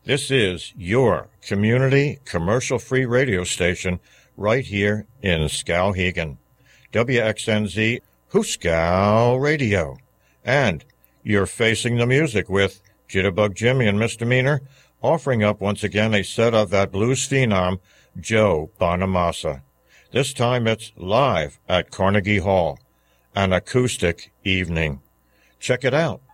This is your community commercial-free radio station right here in Skowhegan. WXNZ Hooskow Radio. And you're facing the music with Jitterbug Jimmy and Misdemeanor, offering up once again a set of that blues phenom, Joe Bonamassa. This time it's live at Carnegie Hall, an acoustic evening. Check it out